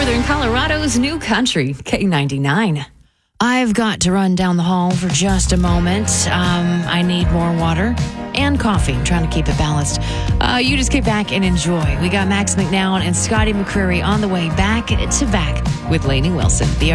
Northern Colorado's new country, K99. I've got to run down the hall for just a moment. I need more water and coffee. I'm trying to keep it balanced. You just get back and enjoy. We got Max McNown and Scotty McCreery on the way back to back with Lainey Wilson.